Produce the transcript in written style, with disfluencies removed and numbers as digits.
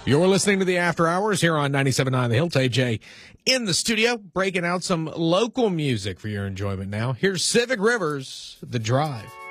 You're listening to the After Hours here on 97.9 The Hill. AJ in the studio, breaking out some local music for your enjoyment now. Here's Civic Rivers, The Drive.